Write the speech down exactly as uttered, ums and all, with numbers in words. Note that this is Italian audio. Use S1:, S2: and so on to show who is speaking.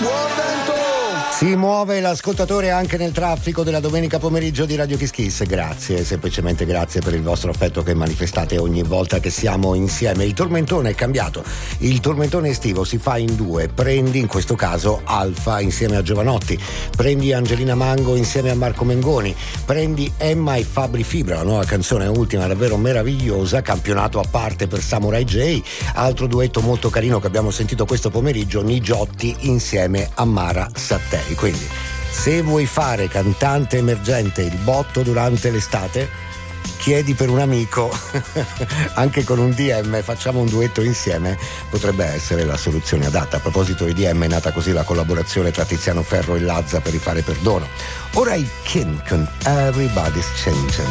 S1: Si muove l'ascoltatore anche nel traffico della domenica pomeriggio di Radio Kiss Kiss. Grazie, semplicemente grazie per il vostro affetto che manifestate ogni volta che siamo insieme. Il tormentone è cambiato, il tormentone estivo si fa in due. Prendi in questo caso Alfa insieme a Giovanotti, prendi Angelina Mango insieme a Marco Mengoni, prendi Emma e Fabri Fibra, la nuova canzone ultima davvero meravigliosa, campionato a parte per Samurai J, altro duetto molto carino che abbiamo sentito questo pomeriggio, Nigiotti insieme a Mara Sattei. Quindi se vuoi fare cantante emergente il botto durante l'estate, chiedi per un amico anche con un D M, facciamo un duetto insieme, potrebbe essere la soluzione adatta. A proposito di D M, è nata così la collaborazione tra Tiziano Ferro e Lazza per rifare Perdono. Ora i Kin con Everybody's Changing.